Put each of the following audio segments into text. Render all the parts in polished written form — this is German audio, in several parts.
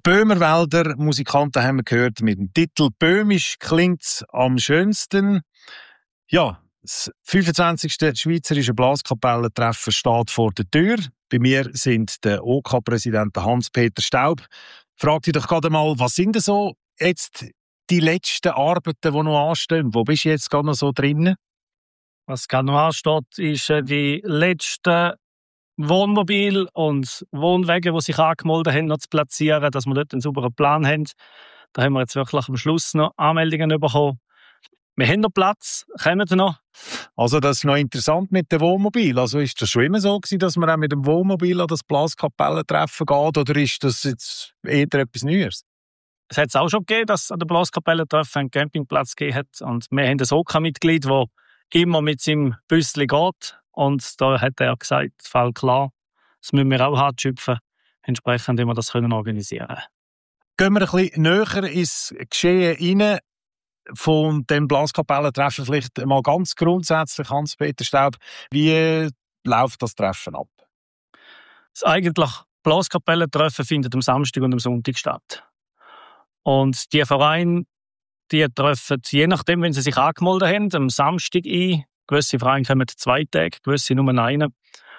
Böhmerwälder Musikanten haben wir gehört mit dem Titel «Böhmisch klingt's am schönsten». Ja, das 25. Schweizerische Blaskapellentreffen steht vor der Tür. Bei mir sind der OK-Präsident Hans-Peter Staub. Frag dich doch gerade mal, was sind denn so jetzt die letzten Arbeiten, die noch anstehen? Wo bist du jetzt gerade noch so drin? Was gerade noch ansteht, ist die letzten Wohnmobil und Wohnwege, die sich angemeldet haben, noch zu platzieren, dass wir dort einen sauberen Plan haben. Da haben wir jetzt wirklich am Schluss noch Anmeldungen bekommen. Wir haben noch Platz, kommen noch. Also das ist noch interessant mit dem Wohnmobil. Also ist das schon immer so gewesen, dass man auch mit dem Wohnmobil an das Blaskapellentreffen geht, oder ist das jetzt eher etwas Neues? Es hat es auch schon gegeben, dass es an der Blaskapellentreffen einen Campingplatz gegeben hat. Und wir haben ein OK-Mitglied, das immer mit seinem Büssli geht. Und da hat er gesagt, Fall klar, das müssen wir auch hart schöpfen. Entsprechend müssen wir das organisieren können. Gehen wir ein bisschen näher ins Geschehen rein von dem Blaskapellentreffen. Vielleicht mal ganz grundsätzlich, Hans-Peter Staub, wie läuft das Treffen ab? Das eigentliche Blaskapellentreffen findet am Samstag und am Sonntag statt. Und die Vereine, die treffen, je nachdem, wenn sie sich angemeldet haben, am Samstag ein. Gewisse Vereine kommen 2 Tage, gewisse nur einen.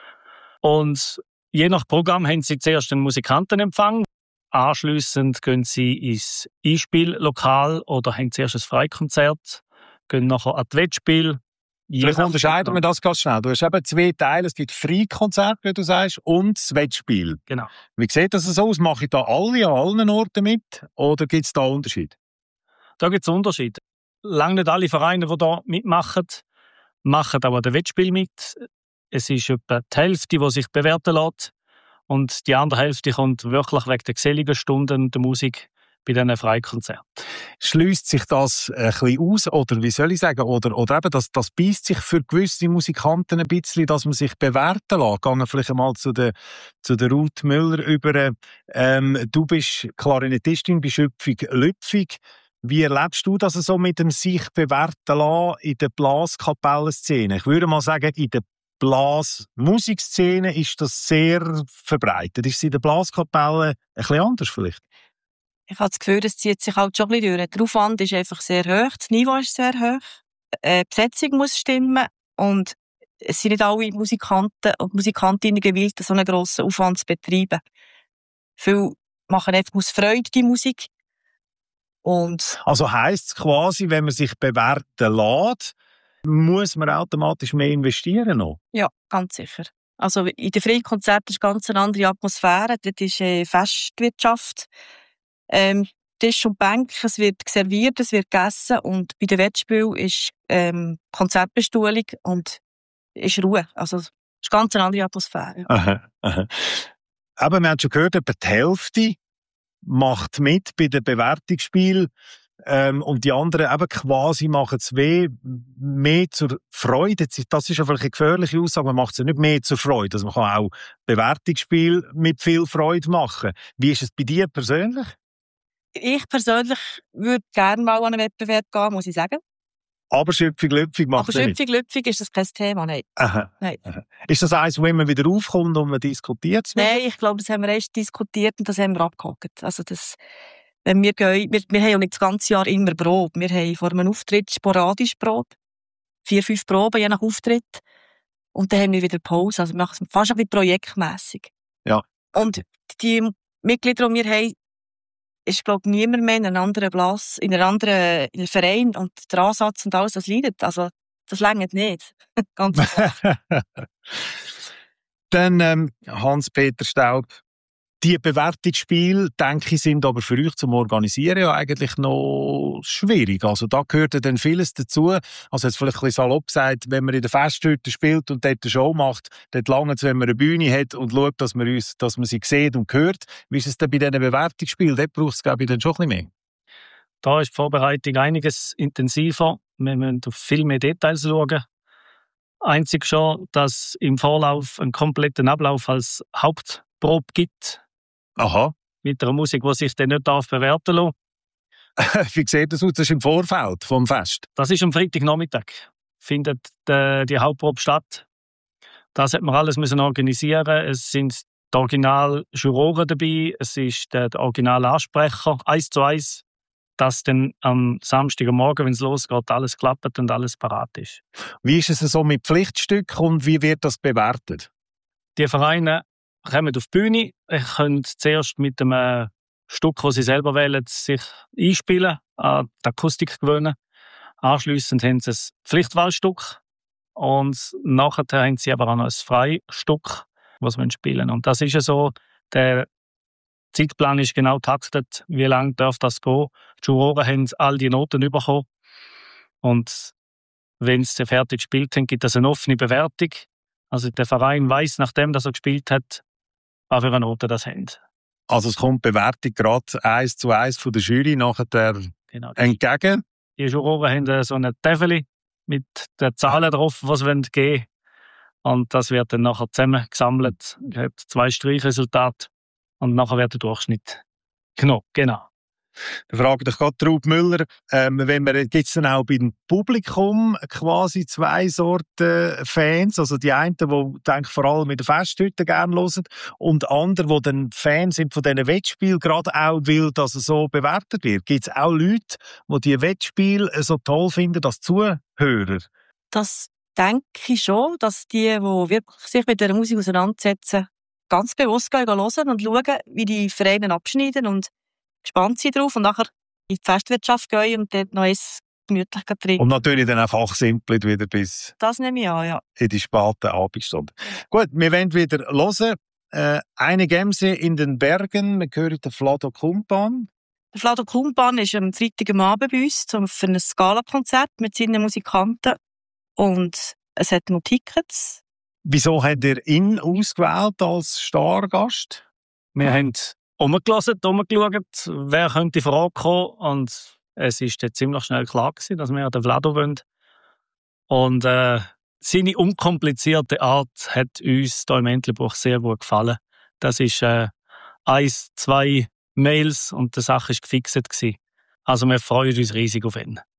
Und je nach Programm haben sie zuerst einen Musikantenempfang. Anschliessend gehen sie ins Einspiellokal oder haben zuerst ein Freikonzert, gehen nachher an das Wettspiel. Vielleicht unterscheiden wir das ganz schnell. Du hast eben 2 Teile. Es gibt Freikonzert, wie du sagst, und das Wettspiel. Genau. Wie sieht das so aus? Mache ich da alle an allen Orten mit? Oder gibt es da Unterschiede? Da gibt es Unterschiede. Lange nicht alle Vereine, die hier mitmachen, machen aber das Wettspiel mit. Es ist etwa die Hälfte, die sich bewerten lässt. Und die andere Hälfte kommt wirklich wegen der geselligen Stunden der Musik bei diesen Freikonzerten. Schließt sich das ein bisschen aus? Oder wie soll ich sagen? Oder eben, das beißt sich für gewisse Musikanten ein bisschen, dass man sich bewerten lässt. Gehen wir vielleicht einmal zu der Ruth Müller über. Du bist Klarinettistin bei Schöpfung-Lüpfig. Wie erlebst du das so mit dem sich bewerten lassen in der Blaskapellenszene? Ich würde mal sagen, in der Blasmusikszene ist das sehr verbreitet. Ist es in der Blaskapelle ein bisschen anders vielleicht? Ich habe das Gefühl, es zieht sich halt schon ein bisschen durch. Der Aufwand ist einfach sehr hoch, das Niveau ist sehr hoch, die Besetzung muss stimmen und es sind nicht alle Musikanten und Musikantinnen gewillt, so einen grossen Aufwand zu betreiben. Viele machen einfach aus Freude die Musik. Und also heisst es quasi, wenn man sich bewerten lässt, muss man automatisch mehr investieren noch? Ja, ganz sicher. Also in den Freikonzerten ist ganz eine andere Atmosphäre. Dort ist Festwirtschaft. Tisch und Bank, es wird serviert, es wird gegessen und bei den Wettspielen ist Konzertbestuhlung und ist Ruhe. Also es ist ganz eine andere Atmosphäre. Aha, aha. Aber wir haben schon gehört, etwa die Hälfte macht mit bei den Bewertungsspielen. Und die anderen eben quasi machen es mehr zur Freude. Das ist ja vielleicht eine gefährliche Aussage. Man macht es ja nicht mehr zur Freude. Also man kann auch Bewertungsspiele mit viel Freude machen. Wie ist es bei dir persönlich? Ich persönlich würde gerne mal an einen Wettbewerb gehen, muss ich sagen. Aber Schöpfung-Lüpfig macht Aber Schöpfung-Lüpfig ist das kein Thema, nein. Aha. Nein. Aha. Ist das eins, wo immer wieder aufkommt und man diskutiert es? Nein, ich glaube, das haben wir erst diskutiert und das haben wir abgehakt. Also das... Wenn wir gehen, wir haben ja nicht das ganze Jahr immer Probe. Wir haben vor einem Auftritt sporadisch Probe. 4-5 Proben, je nach Auftritt. Und dann haben wir wieder Pause. Also wir machen es fast ein bisschen projektmässig. Ja. Und die Mitglieder, die wir haben, ist, glaube ich, niemand mehr in einem anderen in einem Verein. Und der Ansatz und alles, das leidet. Also, das reicht nicht. Ganz klar. Dann, Hans-Peter Staub. Die Bewertungsspiele, denke ich, sind aber für euch zum Organisieren ja eigentlich noch schwierig. Also da gehört ja dann vieles dazu. Also jetzt vielleicht ein bisschen salopp gesagt, wenn man in der Festhütte spielt und dort eine Show macht, dort langt es, wenn man eine Bühne hat und schaut, dass man sie sieht und hört. Wie ist es denn bei diesen Bewertungsspielen? Dort braucht es, glaube ich, dann schon ein bisschen mehr. Da ist die Vorbereitung einiges intensiver. Wir müssen auf viel mehr Details schauen. Einzig schon, dass es im Vorlauf einen kompletten Ablauf als Hauptprobe gibt. Aha. Mit einer Musik, die sich dann nicht bewerten lassen. Wie sieht das aus? Das ist im Vorfeld vom Fest? Das ist am Freitagnachmittag. Findet die Hauptprobe statt. Das hat man alles müssen organisieren. Es sind die Original-Juroren dabei, es ist der Original-Ansprecher, 1:1, dass dann am Samstagmorgen, wenn es losgeht, alles klappt und alles parat ist. Wie ist es so mit Pflichtstücken und wie wird das bewertet? Die Vereine kommen auf die Bühne, können zuerst mit einem Stück, das sie selber wählen, sich einspielen, an die Akustik gewöhnen. Anschliessend haben sie ein Pflichtwahlstück und nachher haben sie aber auch noch ein Freistück, das sie spielen wollen. Und das ist ja so, der Zeitplan ist genau taktet, wie lange darf das gehen. Die Juroren haben all die Noten bekommen und wenn sie fertig gespielt haben, gibt es eine offene Bewertung. Also der Verein weiss, nachdem er gespielt hat, was für eine Note das haben. Also es kommt die Bewertung gerade 1:1 von der Jury nachher Genau. entgegen. Die Juroren haben so eine Tafel mit den Zahlen drauf, die sie geben wollen. Und das wird dann nachher zusammengesammelt. Es hat 2 Streichresultate und nachher wird der Durchschnitt genommen. Genau. Da frage ich gerade Traub Müller, gibt es dann auch beim Publikum quasi 2 Sorten Fans? Also die einen, die denke vor allem mit den Festhütten gerne hören und andere, die dann Fans sind von diesen Wettspielen, gerade auch will, dass es so bewertet wird. Gibt es auch Leute, die diese Wettspiele so toll finden als Zuhörer? Das denke ich schon, dass die wirklich sich mit der Musik auseinandersetzen, ganz bewusst hören und schauen, wie die Vereine abschneiden und gespannt sind drauf und nachher in die Festwirtschaft gehen und dort noch eins gemütlich trinken. Und natürlich dann auch fachsimpelt wieder bis Das nehme ich an, ja. in die späten Abendstunden. Gut, wir wollen wieder hören. Eine Gemse in den Bergen, wir hören den Vlado Kumpan. Der Vlado Kumpan ist am Freitag am Abend bei uns für ein Scala-Konzert mit seinen Musikanten und es hat noch Tickets. Wieso hat er ihn ausgewählt als Stargast? Wir haben umgeschaut, wer könnte in Frage kommen. Und es ist dann ziemlich schnell klar gewesen, dass wir den Vlado wollen. Und seine unkomplizierte Art hat uns hier im Entlebuch sehr gut gefallen. Das ist 1, 2 Mails und die Sache war gefixt gewesen. Also wir freuen uns riesig auf ihn.